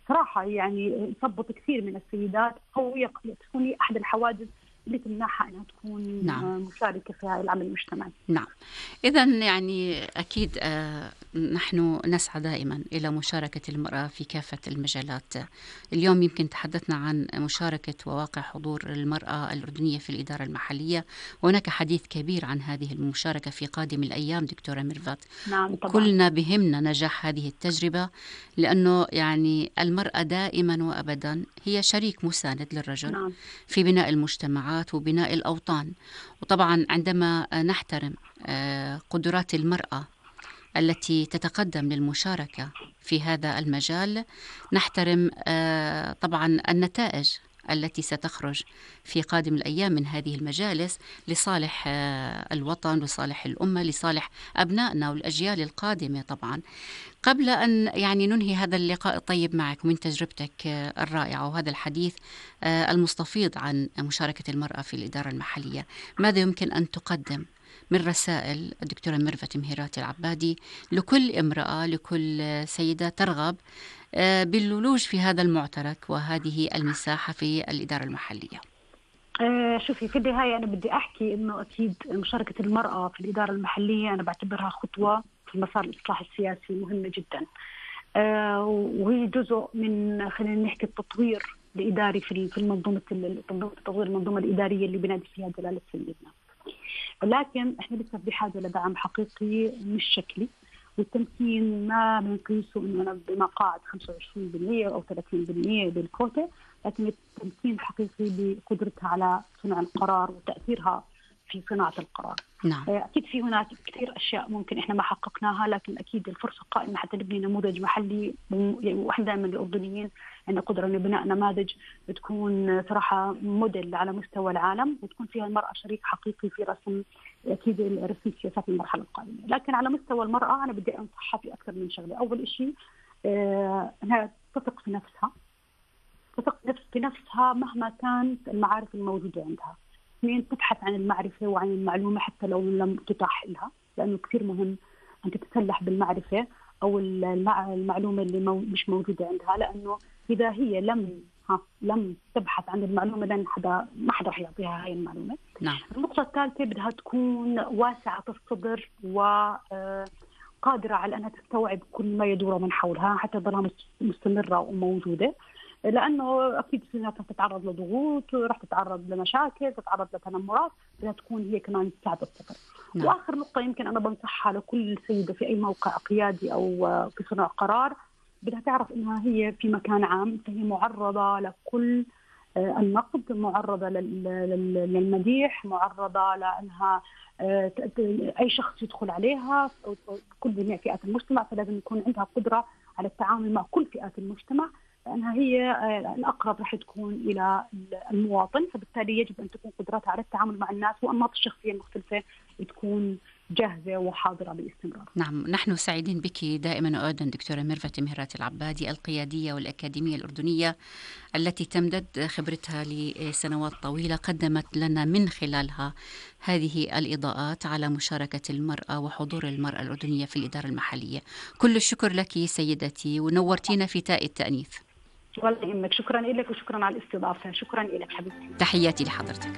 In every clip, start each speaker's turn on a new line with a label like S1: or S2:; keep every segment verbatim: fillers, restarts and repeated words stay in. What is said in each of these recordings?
S1: صراحة يعني تثبط كثير من السيدات أو تكون أحد الحواجز اللي تمنعها أنها تكون
S2: نعم.
S1: مشاركة في العمل المجتمعي.
S2: نعم. إذن يعني أكيد آه نحن نسعى دائما إلى مشاركة المرأة في كافة المجالات. اليوم يمكن تحدثنا عن مشاركة وواقع حضور المرأة الأردنية في الإدارة المحلية، وهناك حديث كبير عن هذه المشاركة في قادم الأيام دكتورة ميرفت.
S1: نعم طبعا.
S2: كلنا بهمنا نجاح هذه التجربة، لأنه يعني المرأة دائما وأبدا هي شريك مساند للرجل.
S1: نعم.
S2: في بناء المجتمعات وبناء الأوطان. وطبعا عندما نحترم قدرات المرأة التي تتقدم للمشاركة في هذا المجال، نحترم طبعا النتائج التي ستخرج في قادم الأيام من هذه المجالس لصالح الوطن، لصالح الأمة، لصالح أبنائنا والأجيال القادمة. طبعا قبل أن يعني ننهي هذا اللقاء الطيب معك ومن تجربتك الرائعة وهذا الحديث المستفيض عن مشاركة المرأة في الإدارة المحلية، ماذا يمكن أن تقدم من رسائل الدكتورة ميرفت مهيرات العبادي لكل امرأة، لكل سيدة ترغب باللولوج في هذا المعترك وهذه المساحة في الإدارة المحلية؟
S1: آه شوفي، في النهاية أنا بدي أحكي إنه أكيد مشاركة المرأة في الإدارة المحلية أنا بعتبرها خطوة في مسار الإصلاح السياسي مهمة جدا، آه وهي جزء من خلينا نحكي التطوير الإداري في في المنظومة تطوير المنظومة الإدارية اللي بنادي فيها جلالة سيدنا. لكن إحنا لسه بحاجة لدعم حقيقي مش شكلي، والتمكين ما بنقيسه إنه أنا بمقاعد خمسة وعشرين بالمئة أو ثلاثين بالمئة بالكوتا، لكن التمكين الحقيقي بقدرتها على صنع القرار وتأثيرها في صناعة القرار.
S2: نعم.
S1: أكيد في هناك كثير أشياء ممكن إحنا ما حققناها، لكن أكيد الفرصة قائمة حتى نبني نموذج محلي، وإحنا دائما الأردنيين عندنا قدرة لبناء نماذج تكون صراحة موديل على مستوى العالم، وتكون فيها المرأة شريك حقيقي في رسم أكيد رسم سياسات المرحلة القادمة. لكن على مستوى المرأة أنا بدي أنصحها في أكثر من شغلة. أول شيء آه أنها تثق في نفسها، تثق في نفسها مهما كانت المعارف الموجودة عندها. اثنين، تبحث عن المعرفة وعن المعلومة حتى لو لم تتاح لها، لأنه كثير مهم أن تتسلح بالمعرفة أو المعلومة اللي مو مش موجودة عندها، لأنه إذا هي لم ها لم تبحث عن المعلومة لن حدا ما حدا رح يعطيها هاي المعلومة.
S2: نعم.
S1: النقطة الثالثة بدها تكون واسعة الصدر وقادرة على أنها تستوعب كل ما يدور من حولها حتى تظل مستمرة وموجودة، لأنه أكيد رح تتعرض لضغوط، رح تتعرض لمشاكل، تتعرض لتنمرات، بدها تكون هي كمان سعد الصبر.
S2: نعم.
S1: وآخر نقطة يمكن أنا بنصحها لكل سيدة في أي موقع قيادي أو في صنع قرار، بدها تعرف إنها هي في مكان عام، فهي معرضة لكل النقد، معرضة للمديح، معرضة لأنها أي شخص يدخل عليها، كل جميع فئات المجتمع، فلازم يكون عندها قدرة على التعامل مع كل فئات المجتمع، لأنها هي الأقرب رح تكون إلى المواطن، فبالتالي يجب أن تكون قدرتها على التعامل مع الناس وأنماط الشخصية المختلفة تكون جاهزة وحاضرة باستمرار.
S2: نعم، نحن سعيدين بك دائما وأبدا دكتورة ميرفت مهيرات العبادي، القيادية والأكاديمية الأردنية التي تمتد خبرتها لسنوات طويلة، قدمت لنا من خلالها هذه الإضاءات على مشاركة المرأة وحضور المرأة الأردنية في الإدارة المحلية. كل الشكر لك سيدتي، ونورتينا في تاء التأنيث.
S1: والله يهمك، شكرا لك وشكرا على الاستضافة. شكرا لك حبيبتي.
S2: تحياتي لحضرتك.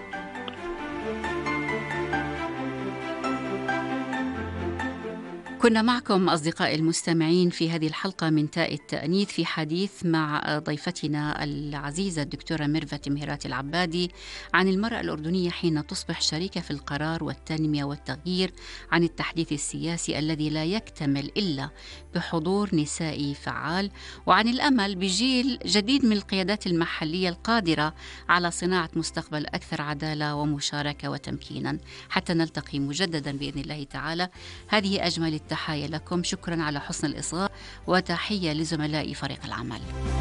S2: كنا معكم أصدقائي المستمعين في هذه الحلقة من تاء التأنيث في حديث مع ضيفتنا العزيزة الدكتورة ميرفت مهيرات العبادي عن المرأة الأردنية حين تصبح شريكة في القرار والتنمية والتغيير، عن التحديث السياسي الذي لا يكتمل إلا بحضور نسائي فعال، وعن الأمل بجيل جديد من القيادات المحلية القادرة على صناعة مستقبل أكثر عدالة ومشاركة وتمكينا. حتى نلتقي مجددا بإذن الله تعالى، هذه أجمل التحية لكم. شكرا على حسن الإصغاء، وتحية لزملاء فريق العمل.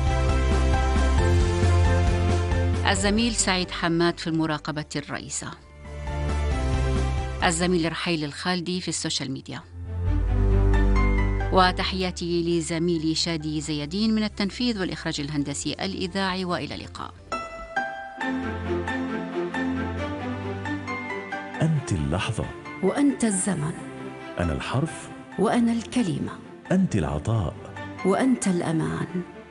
S2: الزميل سعيد حماد في المراقبة الرئيسة، الزميل رحيل الخالدي في السوشيال ميديا، وتحياتي لزميلي شادي زيادين من التنفيذ والإخراج الهندسي الإذاعي، وإلى اللقاء.
S3: أنت اللحظة
S4: وأنت الزمن،
S3: أنا الحرف
S4: وأنا الكلمة،
S3: أنت العطاء
S4: وأنت الأمان.